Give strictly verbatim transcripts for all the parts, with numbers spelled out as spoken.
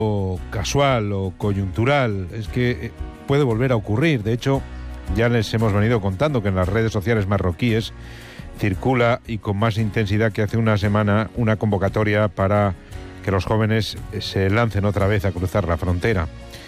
o casual o coyuntural, es que puede volver a ocurrir. De hecho, ya les hemos venido contando que en las redes sociales marroquíes circula, y con más intensidad que hace una semana, una convocatoria para que los jóvenes se lancen otra vez a cruzar la frontera.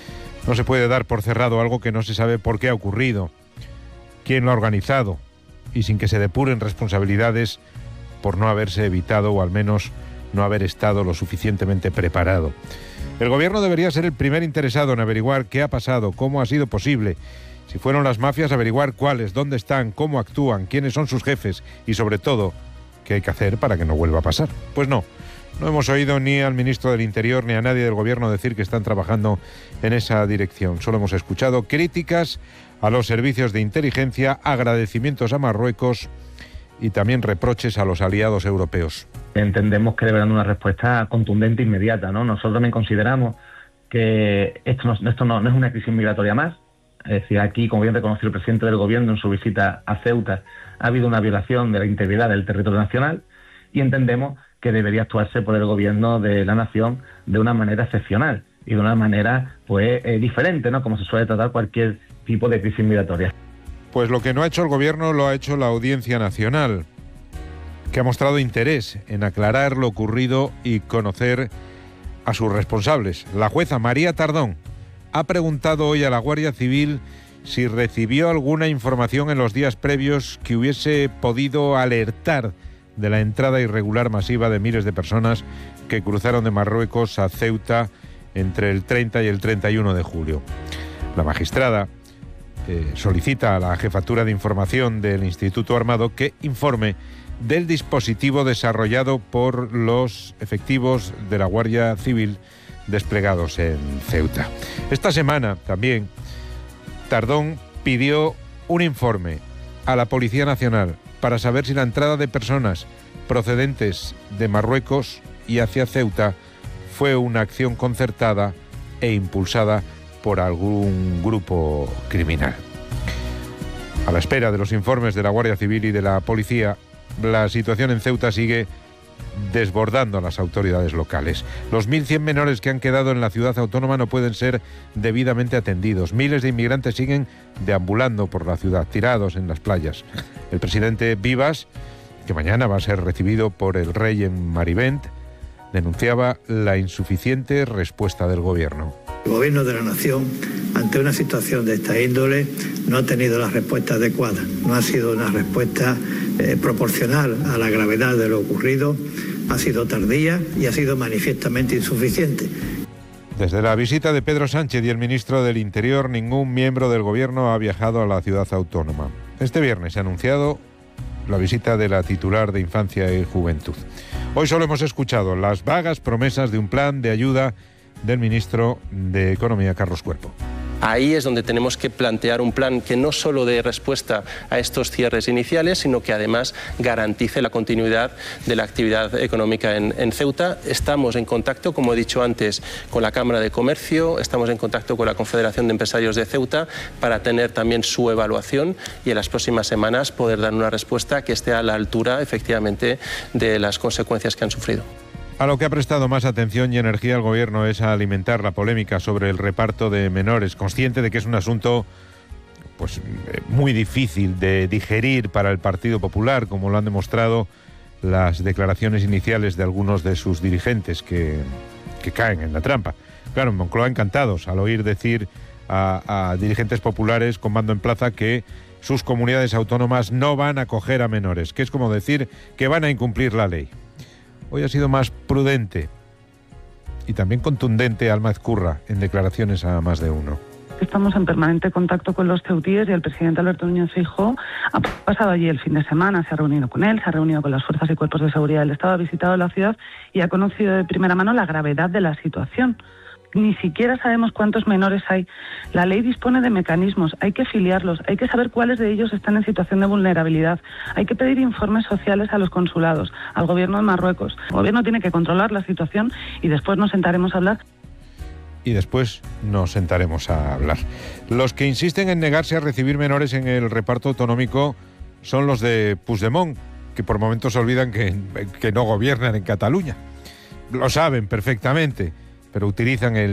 No se puede dar por cerrado algo que no se sabe por qué ha ocurrido, quién lo ha organizado, y sin que se depuren responsabilidades por no haberse evitado o al menos no haber estado lo suficientemente preparado. El gobierno debería ser el primer interesado en averiguar qué ha pasado, cómo ha sido posible. Si fueron las mafias, averiguar cuáles, dónde están, cómo actúan, quiénes son sus jefes y, sobre todo, qué hay que hacer para que no vuelva a pasar. Pues no, no hemos oído ni al ministro del Interior ni a nadie del gobierno decir que están trabajando en esa dirección. Solo hemos escuchado críticas a los servicios de inteligencia, agradecimientos a Marruecos y también reproches a los aliados europeos. Entendemos que deberán una respuesta contundente e inmediata, ¿no? Nosotros también consideramos que esto, no, esto no, no es una crisis migratoria más. Es decir, aquí, como bien reconoció el presidente del gobierno en su visita a Ceuta, ha habido una violación de la integridad del territorio nacional y entendemos que debería actuarse por el gobierno de la nación de una manera excepcional y de una manera pues eh, diferente, ¿no? Como se suele tratar cualquier tipo de crisis migratoria. Pues lo que no ha hecho el gobierno lo ha hecho la Audiencia Nacional, que ha mostrado interés en aclarar lo ocurrido y conocer a sus responsables. La jueza María Tardón ha preguntado hoy a la Guardia Civil si recibió alguna información en los días previos que hubiese podido alertar de la entrada irregular masiva de miles de personas que cruzaron de Marruecos a Ceuta entre el treinta y el treinta y uno de julio. La magistrada eh, solicita a la Jefatura de Información del Instituto Armado que informe del dispositivo desarrollado por los efectivos de la Guardia Civil desplegados en Ceuta. Esta semana también Tardón pidió un informe a la Policía Nacional para saber si la entrada de personas procedentes de Marruecos y hacia Ceuta fue una acción concertada e impulsada por algún grupo criminal. A la espera de los informes de la Guardia Civil y de la Policía, la situación en Ceuta sigue desbordando a las autoridades locales. Los mil cien menores que han quedado en la ciudad autónoma no pueden ser debidamente atendidos. Miles de inmigrantes siguen deambulando por la ciudad, tirados en las playas. El presidente Vivas, que mañana va a ser recibido por el rey en Marivent, denunciaba la insuficiente respuesta del gobierno. El gobierno de la nación, ante una situación de esta índole, no ha tenido la respuesta adecuada. No ha sido una respuesta eh, proporcional a la gravedad de lo ocurrido, ha sido tardía y ha sido manifiestamente insuficiente. Desde la visita de Pedro Sánchez y el ministro del Interior, ningún miembro del gobierno ha viajado a la ciudad autónoma. Este viernes se ha anunciado la visita de la titular de Infancia y Juventud. Hoy solo hemos escuchado las vagas promesas de un plan de ayuda del ministro de Economía, Carlos Cuerpo. Ahí es donde tenemos que plantear un plan que no solo dé respuesta a estos cierres iniciales, sino que además garantice la continuidad de la actividad económica en, en Ceuta. Estamos en contacto, como he dicho antes, con la Cámara de Comercio, estamos en contacto con la Confederación de Empresarios de Ceuta para tener también su evaluación y en las próximas semanas poder dar una respuesta que esté a la altura, efectivamente, de las consecuencias que han sufrido. A lo que ha prestado más atención y energía el gobierno es a alimentar la polémica sobre el reparto de menores, consciente de que es un asunto pues muy difícil de digerir para el Partido Popular, como lo han demostrado las declaraciones iniciales de algunos de sus dirigentes que, que caen en la trampa. Claro, en Moncloa encantados al oír decir a, a dirigentes populares con mando en plaza que sus comunidades autónomas no van a acoger a menores, que es como decir que van a incumplir la ley. Hoy ha sido más prudente y también contundente Alma Ezcurra en declaraciones a más de uno. Estamos en permanente contacto con los ceutíes y el presidente Alberto Núñez Feijóo ha pasado allí el fin de semana, se ha reunido con él, se ha reunido con las fuerzas y cuerpos de seguridad del Estado, ha visitado la ciudad y ha conocido de primera mano la gravedad de la situación. Ni siquiera sabemos cuántos menores hay. La ley dispone de mecanismos, hay que filiarlos, hay que saber cuáles de ellos están en situación de vulnerabilidad, hay que pedir informes sociales a los consulados, al gobierno de Marruecos. El gobierno tiene que controlar la situación y después nos sentaremos a hablar. Y después nos sentaremos a hablar. Los que insisten en negarse a recibir menores en el reparto autonómico son los de Puigdemont, que por momentos olvidan que, que no gobiernan en Cataluña. Lo saben perfectamente. pero utilizan el